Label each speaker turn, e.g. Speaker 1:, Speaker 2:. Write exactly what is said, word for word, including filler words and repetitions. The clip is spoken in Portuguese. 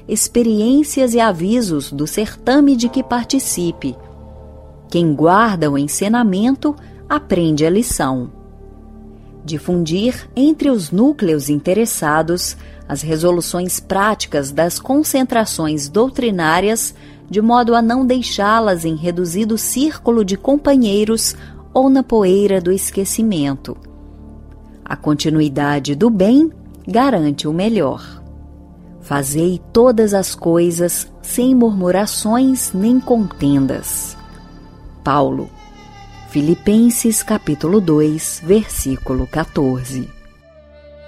Speaker 1: experiências e avisos do certame de que participe. Quem guarda o ensinamento aprende a lição. Difundir entre os núcleos interessados as resoluções práticas das concentrações doutrinárias, de modo a não deixá-las em reduzido círculo de companheiros ou na poeira do esquecimento. A continuidade do bem garante o melhor. Fazei todas as coisas sem murmurações nem contendas. Paulo. Filipenses capítulo dois, versículo quatorze.